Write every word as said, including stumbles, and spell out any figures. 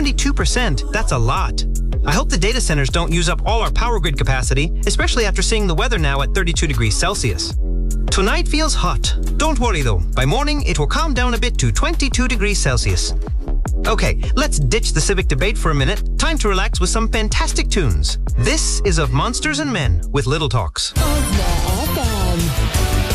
seventy-two percent. That's a lot. I hope the data centers don't use up all our power grid capacity, especially after seeing the weather now at thirty-two degrees Celsius. Tonight feels hot. Don't worry though, by morning it will calm down a bit to twenty-two degrees Celsius. Okay, let's ditch the civic debate for a minute. Time to relax with some fantastic tunes. This is of Monsters and Men with Little Talks. Oh, yeah.